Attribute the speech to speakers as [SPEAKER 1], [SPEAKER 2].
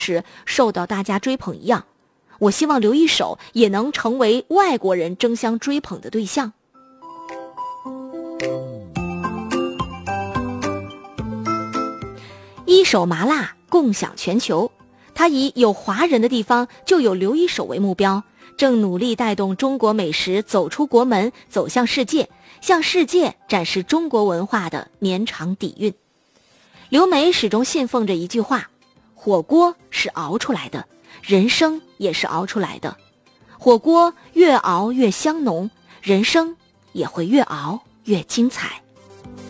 [SPEAKER 1] 时受到大家追捧一样，我希望刘一手也能成为外国人争相追捧的对象。一手麻辣共享全球，他以有华人的地方就有刘一手为目标，正努力带动中国美食走出国门，走向世界，向世界展示中国文化的绵长底蕴。刘梅始终信奉着一句话：火锅是熬出来的，人生也是熬出来的。火锅越熬越香浓，人生也会越熬越精彩。